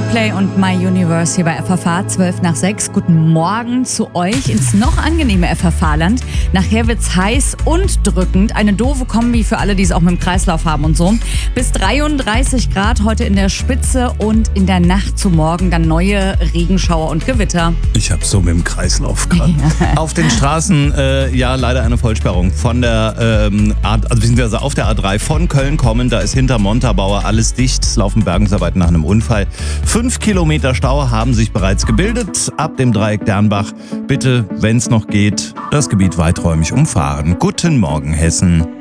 Coldplay und My Universe hier bei FFH 12:06. Guten Morgen zu euch ins noch angenehme FFH-Land. Nachher wird's heiß und drückend. Eine doofe Kombi für alle, die es auch mit dem Kreislauf haben und so. Bis 33 Grad heute in der Spitze und in der Nacht zu morgen dann neue Regenschauer und Gewitter. Ich hab so mit dem Kreislauf gerade. Auf den Straßen, leider eine Vollsperrung von der, beziehungsweise auf der A3 von Köln kommen. Da ist hinter Montabaur alles dicht. Es laufen Bergungsarbeiten nach einem Unfall. 5 Kilometer Stau haben sich bereits gebildet. Ab dem Dreieck Dernbach bitte, wenn es noch geht, das Gebiet weiträumig umfahren. Guten Morgen, Hessen.